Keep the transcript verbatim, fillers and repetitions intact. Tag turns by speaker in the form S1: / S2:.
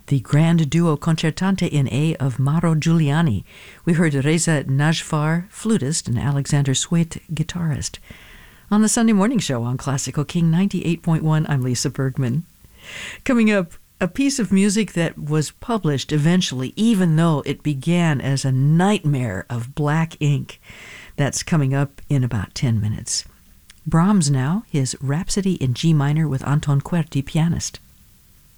S1: the grand duo concertante in A of Mauro Giuliani. We heard Reza Najfar, flutist, and Alexander Sweet, guitarist. On the Sunday Morning Show on Classical King ninety-eight point one, I'm Lisa Bergman. Coming up, a piece of music that was published eventually, even though it began as a nightmare of black ink. That's coming up in about ten minutes. Brahms now, his Rhapsody in G minor with Anton Cuerti, pianist.